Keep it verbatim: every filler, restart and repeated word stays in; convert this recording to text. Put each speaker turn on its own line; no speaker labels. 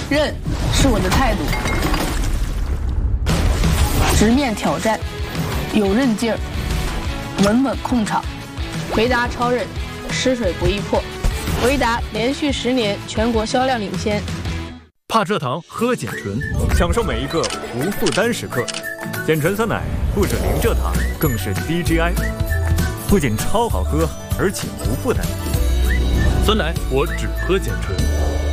认是我的态度，直面挑战，有韧劲儿，稳稳控场。维达超韧，湿水不易破。维达连续十年全国销量领先。
怕蔗糖，喝碱醇，
享受每一个无负担时刻。碱醇酸奶不止零蔗糖，更是低 G I， 不仅超好喝，而且无负担。
酸奶我只喝碱醇。